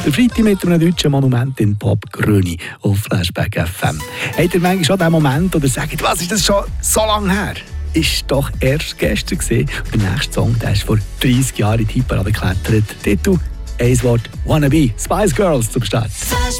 Der Freitag mit einem deutschen Monument in Pop Gröni auf Flashback FM. Habt ihr manchmal schon den Moment oder sagt, was ist das schon so lange her? Ist doch erst gestern gesehen. Der nächste Song, der ist vor 30 Jahren in die Hitparade geklettert. Titel, ein Wort, Wannabe, Spice Girls zum Start.